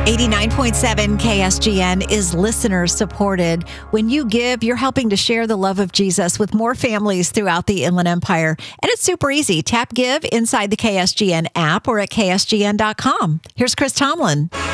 89.7 KSGN is listener supported. When you give, you're helping to share the love of Jesus with more families throughout the Inland Empire. And it's super easy. Tap Give inside the KSGN app or at ksgn.com. Here's Chris Tomlin.